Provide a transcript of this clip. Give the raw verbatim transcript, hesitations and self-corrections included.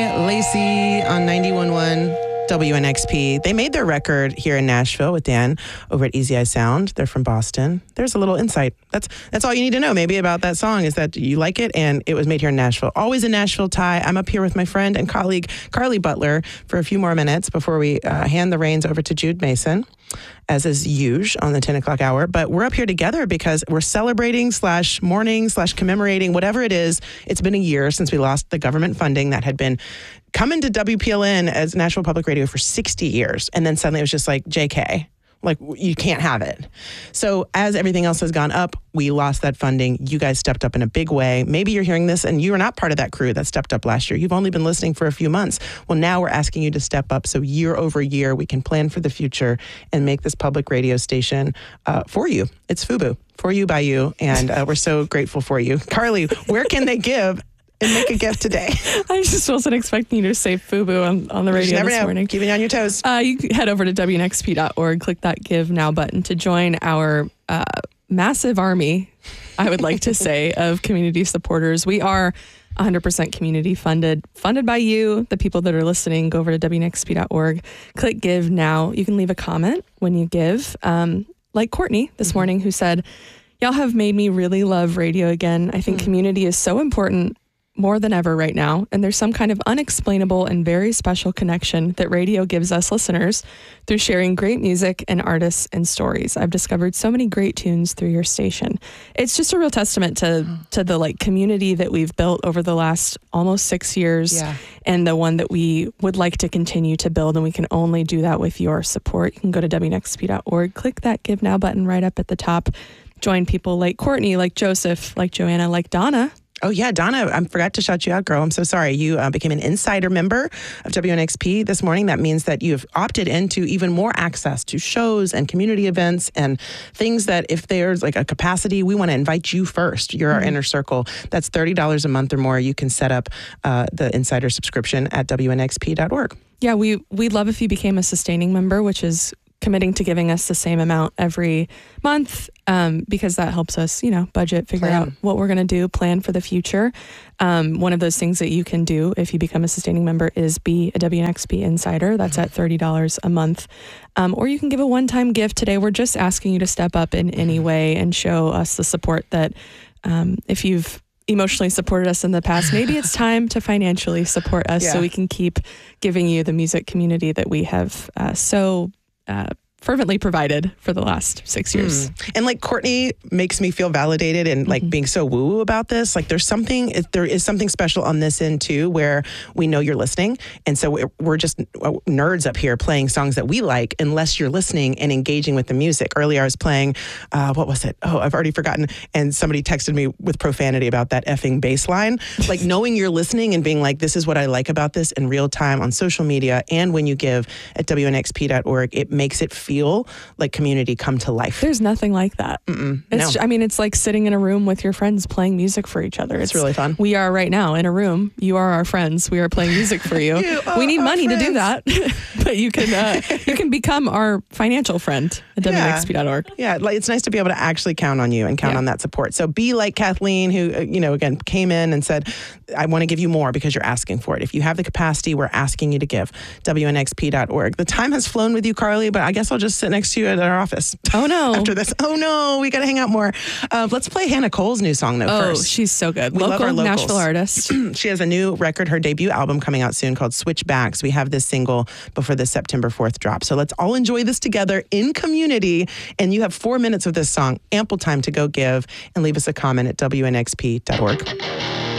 Lacey on ninety-one point one W N X P. They made their record here in Nashville with Dan over at Easy Eye Sound. They're from Boston. There's a little insight. That's that's all you need to know maybe about that song is that you like it and it was made here in Nashville. Always a Nashville tie. I'm up here with my friend and colleague Carly Butler for a few more minutes before we uh, hand the reins over to Jude Mason, as is usual on the ten o'clock hour. But we're up here together because we're celebrating slash mourning slash commemorating, whatever it is. It's been a year since we lost the government funding that had been coming to W P L N as Nashville Public Radio for sixty years. And then suddenly it was just like, J K, like you can't have it. So as everything else has gone up, we lost that funding. You guys stepped up in a big way. Maybe you're hearing this and you were not part of that crew that stepped up last year. You've only been listening for a few months. Well, now we're asking you to step up so year over year we can plan for the future and make this public radio station uh, for you. It's FUBU, for you by you. And uh, we're so grateful for you. Carly, where can they give and make a gift today? I just wasn't expecting you to say FUBU on, on the radio never this know. morning. Keeping you on your toes. Uh, you can head over to W N X P dot org, click that Give Now button to join our uh, massive army, I would like to say, of community supporters. We are one hundred percent community funded, funded by you, the people that are listening. Go over to W N X P dot org, click Give Now. You can leave a comment when you give, um, like Courtney this mm-hmm. morning, who said, y'all have made me really love radio again. I think mm-hmm. community is so important, more than ever right now, and there's some kind of unexplainable and very special connection that radio gives us listeners through sharing great music and artists and stories. I've discovered so many great tunes through your station. It's just a real testament to to the like community that we've built over the last almost six years yeah. and the one that we would like to continue to build, and we can only do that with your support. You can go to W N X P dot org, click that Give Now button right up at the top, join people like Courtney, like Joseph, like Joanna, like Donna. Oh, yeah, Donna, I forgot to shout you out, girl. I'm so sorry. You uh, became an insider member of W N X P this morning. That means that you've opted into even more access to shows and community events and things that if there's like a capacity, we want to invite you first. You're mm-hmm. our inner circle. That's thirty dollars a month or more. You can set up uh, the insider subscription at W N X P dot org. Yeah, we, we'd love if you became a sustaining member, which is committing to giving us the same amount every month, um, because that helps us, you know, budget, figure plan. out what we're going to do, plan for the future. Um, one of those things that you can do if you become a sustaining member is be a W N X P insider. That's at thirty dollars a month. Um, or you can give a one-time gift today. We're just asking you to step up in any way and show us the support that um, if you've emotionally supported us in the past, maybe it's time to financially support us yeah. so we can keep giving you the music community that we have uh, so Uh, fervently provided for the last six years. Mm. And like Courtney makes me feel validated and like mm-hmm. being so woo about this. Like there's something, there is something special on this end too, where we know you're listening. And so we're, we're just nerds up here playing songs that we like, unless you're listening and engaging with the music. Earlier I was playing, uh, what was it? Oh, I've already forgotten. And somebody texted me with profanity about that effing bass line. Like knowing you're listening and being like, this is what I like about this in real time on social media. And when you give at W N X P dot org, it makes it feel feel like community come to life. There's nothing like that. Mm-mm, it's, no. I mean, it's like sitting in a room with your friends playing music for each other. It's, it's really fun. We are right now in a room. You are our friends. We are playing music for you. you we need money friends. to do that, but you can uh, you can become our financial friend at W N X P dot org. Yeah, like it's nice to be able to actually count on you and count yeah. on that support. So be like Kathleen, who, uh, you know, again, came in and said, I want to give you more because you're asking for it. If you have the capacity, we're asking you to give. W N X P dot org. The time has flown with you, Carly, but I guess I'll just sit next to you at our office. Oh, no. After this. Oh, no. We got to hang out more. Uh, let's play Hannah Cole's new song, though, oh, first. Oh, she's so good. We Local love our locals. Nashville artist. She has a new record, her debut album coming out soon called Switchbacks. We have this single before the September fourth drop. So let's all enjoy this together in community. And you have four minutes of this song, ample time to go give and leave us a comment at W N X P dot org.